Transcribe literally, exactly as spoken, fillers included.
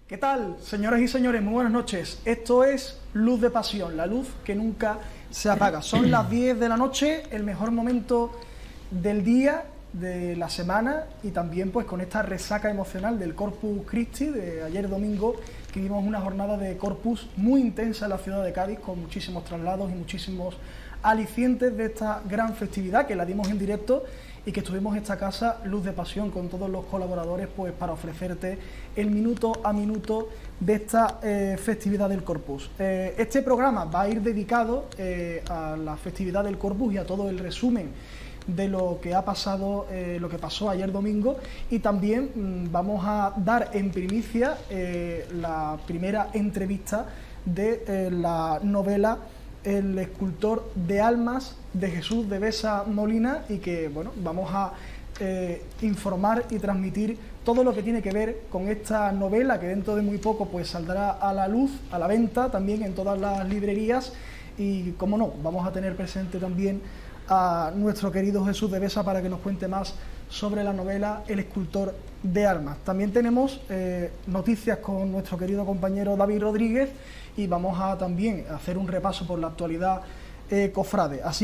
¿Qué tal, señoras y señores? Muy buenas noches. Esto es Luz de Pasión, la luz que nunca se apaga. Son las diez de la noche, el mejor momento del día, de la semana, y también pues con esta resaca emocional del Corpus Christi de ayer domingo, que vimos una jornada de Corpus muy intensa en la ciudad de Cádiz, con muchísimos traslados y muchísimos alicientes de esta gran festividad que la dimos en directo y que estuvimos en esta casa Luz de Pasión con todos los colaboradores pues para ofrecerte el minuto a minuto de esta eh, festividad del Corpus. Eh, este programa va a ir dedicado eh, a la festividad del Corpus y a todo el resumen de lo que ha pasado, eh, lo que pasó ayer domingo, y también mmm, vamos a dar en primicia eh, la primera entrevista de eh, la novela El escultor de almas, de Jesús de Besa Molina, y que bueno, vamos a eh, informar y transmitir todo lo que tiene que ver con esta novela, que dentro de muy poco pues saldrá a la luz, a la venta también en todas las librerías. Y como no, vamos a tener presente también a nuestro querido Jesús de Besa para que nos cuente más sobre la novela El escultor de almas. También tenemos eh, noticias con nuestro querido compañero David Rodríguez, y vamos a también hacer un repaso por la actualidad eh, cofrade. Así